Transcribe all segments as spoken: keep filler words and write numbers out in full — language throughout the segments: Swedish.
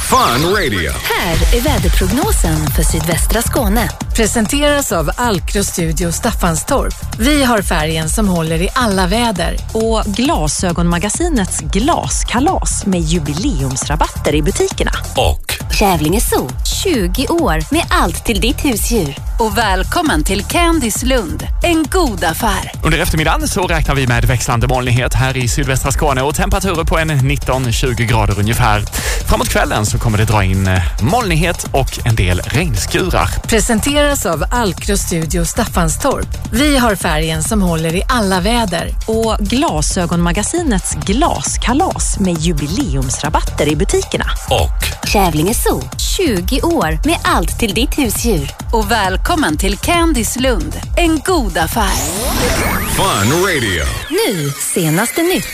Fun Radio. Här är väderprognosen för sydvästra Skåne. Presenteras av Alkro Studio Staffanstorp. Vi har färgen som håller i alla väder. Och Glasögonmagasinets glaskalas med jubileumsrabatter i butikerna. Och Kävlinge Zoo, tjugo år med allt till ditt husdjur. Och välkommen till Candice Lund, en god affär. Under eftermiddagen så räknar vi med växlande molnighet här i sydvästra Skåne och temperaturer på en nitton till tjugo grader ungefär. Framåt kvällen så kommer det dra in molnighet och en del regnskurar. Presenteras av Alkro Studio Staffanstorp. Vi har färgen som håller i alla väder. Och Glasögonmagasinets glaskalas med jubileumsrabatter i butikerna. Och Kävlinge Zoo, tjugo år med allt till ditt husdjur. Och välkommen till Candice Lund, en god affär. Fun Radio. Nu, senaste nytt.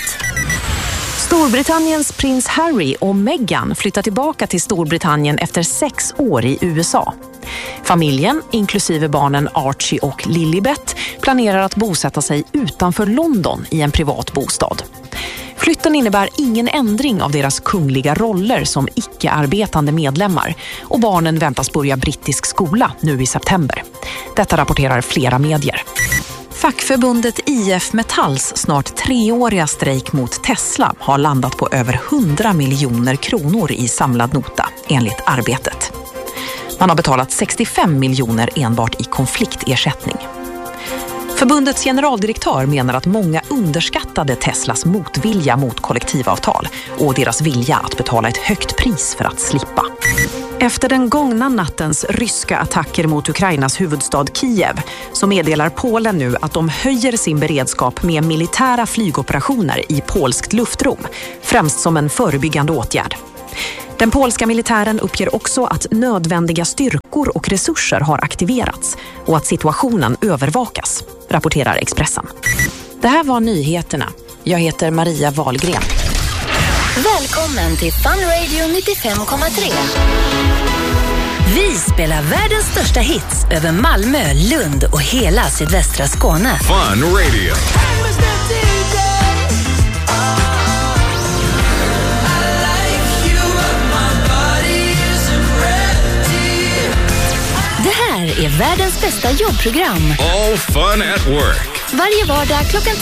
Storbritanniens prins Harry och Meghan flyttar tillbaka till Storbritannien efter sex år i U S A. Familjen, inklusive barnen Archie och Lilibet, planerar att bosätta sig utanför London i en privat bostad. Flytten innebär ingen ändring av deras kungliga roller som icke-arbetande medlemmar och barnen väntas börja brittisk skola nu i september. Detta rapporterar flera medier. Fackförbundet I F Metalls snart treåriga strejk mot Tesla har landat på över hundra miljoner kronor i samlad nota, enligt Arbetet. Man har betalat sextiofem miljoner enbart i konfliktersättning. Förbundets generaldirektör menar att många underskattade Teslas motvilja mot kollektivavtal och deras vilja att betala ett högt pris för att slippa. Efter den gångna nattens ryska attacker mot Ukrainas huvudstad Kiev så meddelar Polen nu att de höjer sin beredskap med militära flygoperationer i polskt luftrum, främst som en förebyggande åtgärd. Den polska militären uppger också att nödvändiga styrkor och resurser har aktiverats och att situationen övervakas, rapporterar Expressen. Det här var nyheterna. Jag heter Maria Wahlgren. Välkommen till Fun Radio nittiofem komma tre. Vi spelar världens största hits över Malmö, Lund och hela sydvästra Skåne. Fun Radio. Det här är världens bästa jobbprogram. All fun at work. Varje vardag klockan